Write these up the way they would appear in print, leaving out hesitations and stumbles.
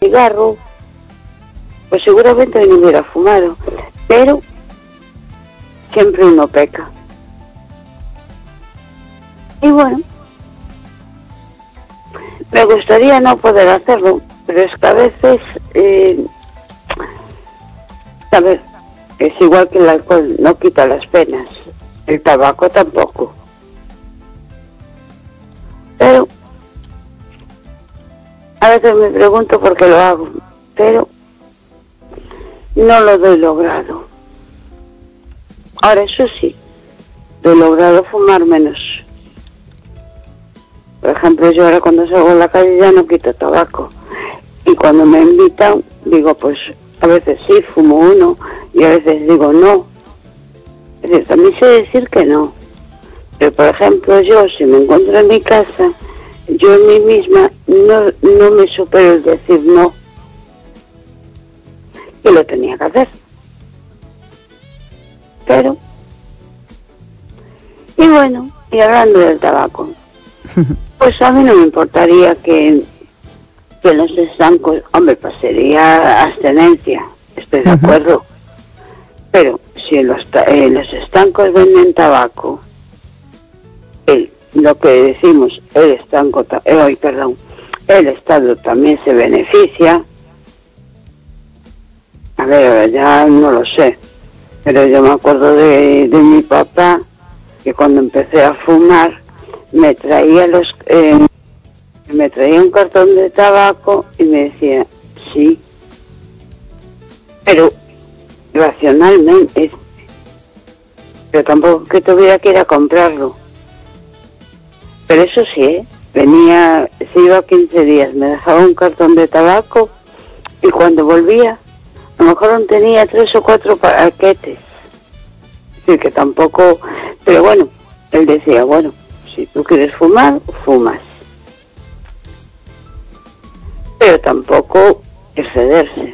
cigarro, pues seguramente no hubiera fumado, pero siempre uno peca. Y bueno, me gustaría no poder hacerlo, pero es que a veces, ¿sabes? Es igual que el alcohol, no quita las penas, el tabaco tampoco. Pero a veces me pregunto por qué lo hago, pero no lo doy logrado. Ahora, eso sí, lo he logrado fumar menos. Por ejemplo, yo ahora cuando salgo a la calle ya no quito tabaco. Y cuando me invitan, digo, pues a veces sí, fumo uno, y a veces digo no. Es decir, también sé decir que no. Pero, por ejemplo, yo, si me encuentro en mi casa, yo en mí misma no me supero el decir no. Y lo tenía que hacer. Pero, y bueno, y hablando del tabaco, pues a mí no me importaría que los estancos, hombre, pues sería abstenencia, estoy de acuerdo. Pero si en los estancos venden tabaco, lo que decimos, el Estado también se beneficia. A ver, ya no lo sé, pero yo me acuerdo de mi papá, que cuando empecé a fumar me traía un cartón de tabaco y me decía sí, pero racionalmente, pero tampoco que tuviera que ir a comprarlo. Pero eso sí, venía, se iba 15 días, me dejaba un cartón de tabaco y cuando volvía, a lo mejor tenía 3 o 4 paquetes. Es decir, que tampoco, pero bueno, él decía, bueno, si tú quieres fumar, fumas. Pero tampoco excederse.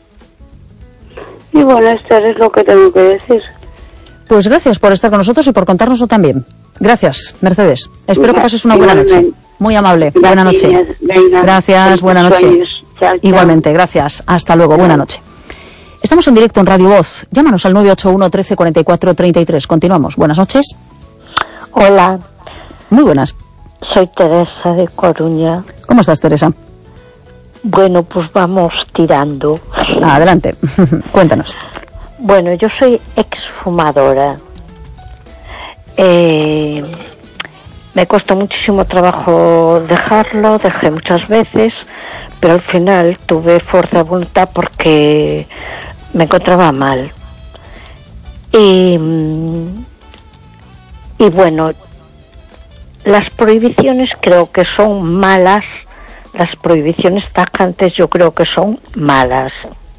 Y bueno, esto es lo que tengo que decir. Pues gracias por estar con nosotros y por contárnoslo también. Gracias, Mercedes. Espero que pases una buena noche. Muy amable. Gracias, buena noche. venga, gracias, buena noche. Chao, chao. Igualmente, gracias. Hasta luego, buena noche. Estamos en directo en Radio Voz. Llámanos al 981 13 44 33. Continuamos. Buenas noches. Hola. Muy buenas. Soy Teresa de Coruña. ¿Cómo estás, Teresa? Bueno, pues vamos tirando. Adelante. Cuéntanos. Bueno, yo soy exfumadora. Me costó muchísimo trabajo dejarlo, dejé muchas veces, pero al final tuve fuerza de voluntad porque me encontraba mal. Y bueno, las prohibiciones creo que son malas, las prohibiciones tajantes yo creo que son malas.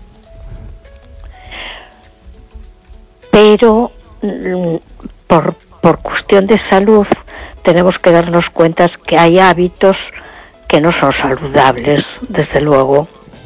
Pero por cuestión de salud tenemos que darnos cuenta que hay hábitos que no son saludables, desde luego.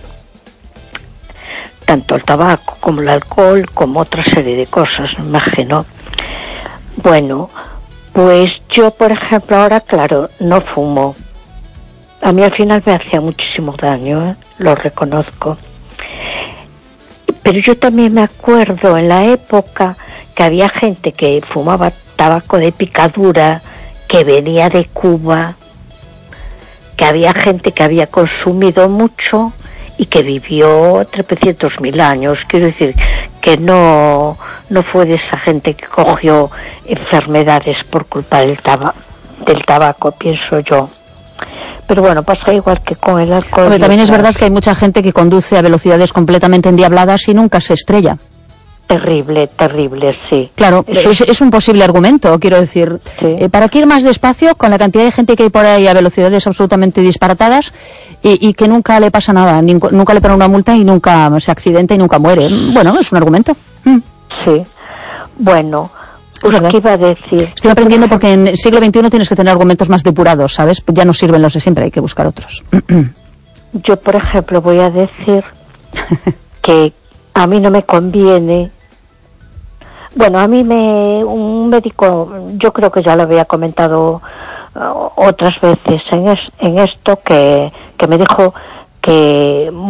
Tanto el tabaco como el alcohol, como otra serie de cosas, me imagino. Bueno, pues yo, por ejemplo, ahora, claro, no fumo. A mí al final me hacía muchísimo daño, lo reconozco. Pero yo también me acuerdo en la época que había gente que fumaba tabaco de picadura, que venía de Cuba, que había gente que había consumido mucho y que vivió 300.000 años. Quiero decir que no fue de esa gente que cogió enfermedades por culpa del tabaco, pienso yo. Pero bueno, pasa igual que con el alcohol. Hombre, también es verdad que hay mucha gente que conduce a velocidades completamente endiabladas y nunca se estrella. Terrible, sí. Claro, es un posible argumento, quiero decir. Sí. ¿Para qué ir más despacio con la cantidad de gente que hay por ahí a velocidades absolutamente disparatadas y que nunca le pasa nada, nunca le ponen una multa y nunca se accidenta y nunca muere? Bueno, es un argumento. Sí. Bueno, pues ¿qué iba a decir? Estoy aprendiendo porque en el siglo XXI tienes que tener argumentos más depurados, ¿sabes? Ya no sirven los de siempre, hay que buscar otros. Yo, por ejemplo, voy a decir que a mí no me conviene. Bueno, a mí un médico, yo creo que ya lo había comentado otras veces en esto, que me dijo que